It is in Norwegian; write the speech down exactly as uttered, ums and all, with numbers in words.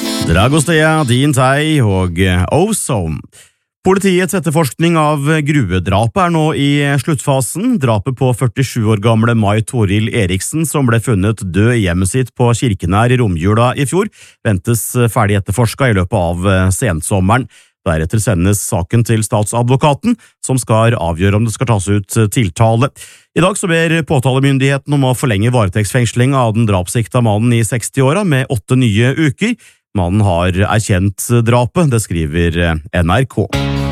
Dragostea, Din Tei og Ozone. Politiets etterforskning av gruvedrapet er nå i sluttfasen. Drapet på førtisju år gamle Mai Toril Eriksen, som ble funnet død i hjemmet sitt på Kirkenær i romjula i fjor, ventes ferdig etterforsket i løpet av sensommeren. Deretter sendes saken til statsadvokaten, som skal avgjøre om det skal tas ut tiltale. I dag så ber påtalemyndigheten om å forlenge varetektsfengsling av den drapssikta mannen i seksti-åra med åtte nye uker. Mannen har erkjent drapet, det skriver N R K.